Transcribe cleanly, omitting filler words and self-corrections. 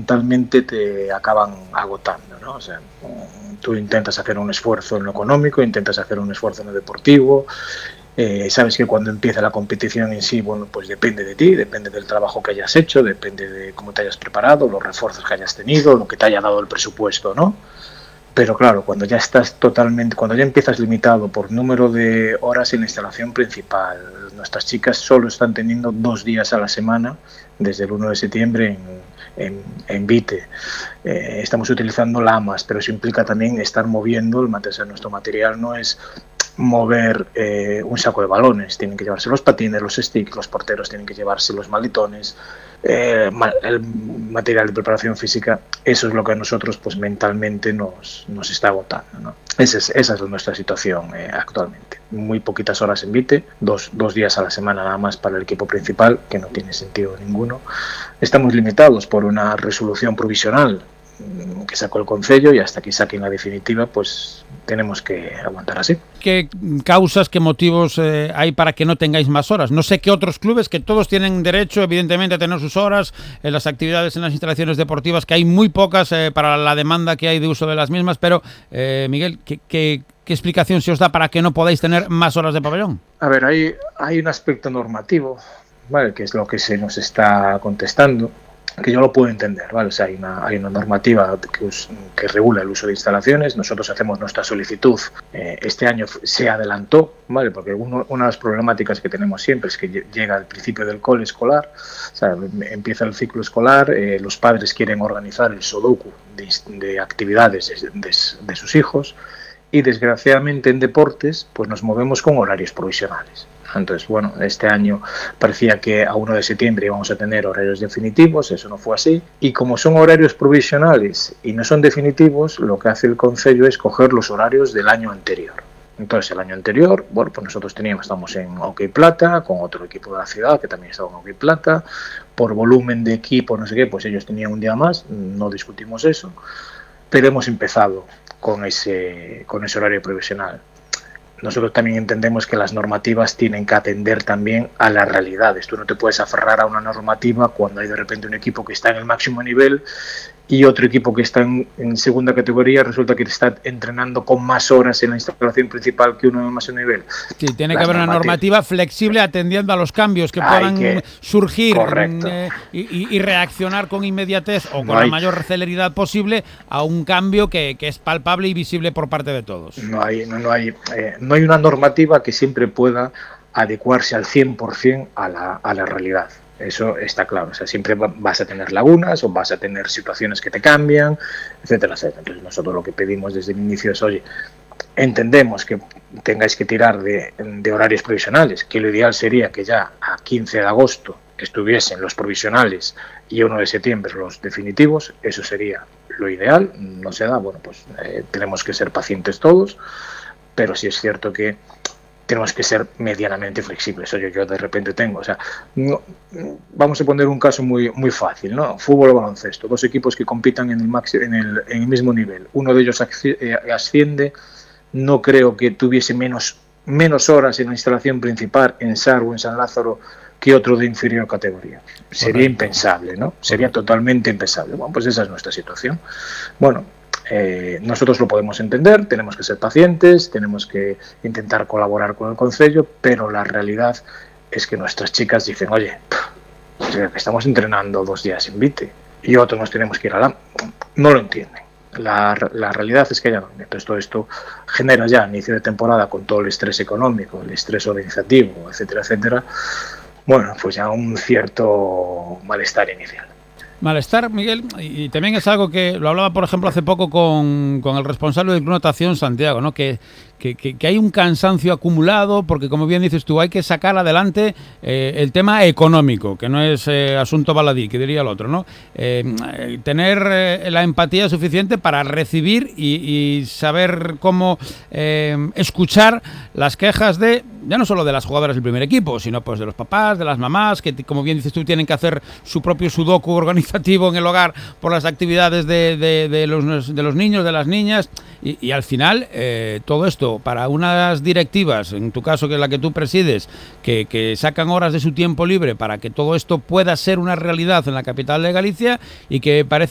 mentalmente te acaban agotando, ¿no? O sea, tú intentas hacer un esfuerzo en lo económico, intentas hacer un esfuerzo en lo deportivo. Sabes que cuando empieza la competición en sí, bueno, pues depende de ti, depende del trabajo que hayas hecho, depende de cómo te hayas preparado, los refuerzos que hayas tenido, lo que te haya dado el presupuesto, ¿no? Pero claro, cuando ya estás totalmente, cuando ya empiezas limitado por número de horas en la instalación principal, nuestras chicas solo están teniendo 2 días a la semana, desde el 1 de septiembre en Vite. Estamos utilizando lamas, pero eso implica también estar moviendo el material. Nuestro material no es mover un saco de balones, tienen que llevarse los patines, los sticks, los porteros tienen que llevarse los maletones, el material de preparación física. Eso es lo que a nosotros pues mentalmente nos está agotando, ¿no? Esa es nuestra situación actualmente. Muy poquitas horas en Vite, dos días a la semana nada más para el equipo principal, que no tiene sentido ninguno. Estamos limitados por una resolución provisional que sacó el Concello, y hasta que saquen la definitiva pues tenemos que aguantar así. ¿Qué causas, qué motivos hay para que no tengáis más horas? No sé qué otros clubes, que todos tienen derecho evidentemente a tener sus horas en las actividades, en las instalaciones deportivas, que hay muy pocas para la demanda que hay de uso de las mismas, pero Miguel, ¿qué explicación se os da para que no podáis tener más horas de pabellón? A ver, hay un aspecto normativo, ¿vale?, que es lo que se nos está contestando, que yo lo puedo entender, ¿vale? O sea, hay una normativa que regula el uso de instalaciones. Nosotros hacemos nuestra solicitud. Este año se adelantó, ¿vale? Porque una de las problemáticas que tenemos siempre es que llega al principio del cole escolar, o sea, empieza el ciclo escolar, los padres quieren organizar el sudoku de actividades de sus hijos, y desgraciadamente en deportes pues nos movemos con horarios provisionales. Entonces, bueno, este año parecía que a 1 de septiembre íbamos a tener horarios definitivos, eso no fue así, y como son horarios provisionales y no son definitivos, lo que hace el Concello es coger los horarios del año anterior. Entonces, el año anterior, bueno, pues nosotros estamos en Hockey Plata, con otro equipo de la ciudad que también estaba en Hockey Plata, por volumen de equipo, no sé qué, pues ellos tenían un día más, no discutimos eso, pero hemos empezado con ese horario provisional. Nosotros también entendemos que las normativas tienen que atender también a las realidades. Tú no te puedes aferrar a una normativa cuando hay de repente un equipo que está en el máximo nivel y otro equipo que está en segunda categoría, resulta que está entrenando con más horas en la instalación principal que uno en el máximo nivel. Sí, tiene que haber una normativa flexible atendiendo a los cambios que puedan surgir y reaccionar con inmediatez o con la mayor celeridad posible a un cambio que es palpable y visible por parte de todos. No hay una normativa que siempre pueda adecuarse al 100% a la realidad. Eso está claro, o sea, siempre vas a tener lagunas o vas a tener situaciones que te cambian, etcétera, etcétera. Entonces nosotros lo que pedimos desde el inicio es, oye, entendemos que tengáis que tirar de horarios provisionales, que lo ideal sería que ya a 15 de agosto estuviesen los provisionales y 1 de septiembre los definitivos. Eso sería lo ideal, no se da, bueno, pues tenemos que ser pacientes todos, pero sí es cierto que tenemos que ser medianamente flexibles. Oye, yo de repente tengo, o sea, no, vamos a poner un caso muy fácil, ¿no? Fútbol o baloncesto, 2 equipos que compitan en el mismo nivel. Uno de ellos asciende, no creo que tuviese menos horas en la instalación principal en SAR o en San Lázaro que otro de inferior categoría. Sería impensable, ¿no? Sería totalmente impensable. Bueno, pues esa es nuestra situación. Bueno, nosotros lo podemos entender, tenemos que ser pacientes, tenemos que intentar colaborar con el Concello, pero la realidad es que nuestras chicas dicen, oye, que estamos entrenando 2 días en Vite y otro nos tenemos que ir a la... No lo entienden. La realidad es que ya no. Entonces todo esto genera ya a inicio de temporada, con todo el estrés económico, el estrés organizativo, etcétera, etcétera, bueno, pues ya un cierto malestar inicial. Malestar, Miguel, y también es algo que lo hablaba, por ejemplo, hace poco con el responsable del Club Natación, Santiago, ¿no? Que hay un cansancio acumulado, porque como bien dices tú, hay que sacar adelante el tema económico, que no es asunto baladí, que diría el otro, ¿no? Tener la empatía suficiente para recibir y saber cómo escuchar las quejas ya no solo de las jugadoras del primer equipo, sino pues de los papás, de las mamás, que como bien dices tú, tienen que hacer su propio sudoku organizativo en el hogar por las actividades de los niños, de las niñas, y al final todo esto para unas directivas, en tu caso que es la que tú presides, que sacan horas de su tiempo libre para que todo esto pueda ser una realidad en la capital de Galicia, y que parece